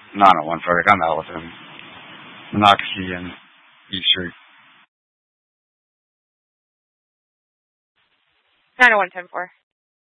901 I'm Ellison. Monocacy and E Street. 901-10-4.